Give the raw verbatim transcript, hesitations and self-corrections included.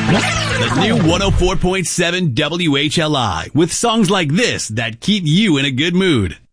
The new one oh four point seven W H L I with songs like this that keep you in a good mood.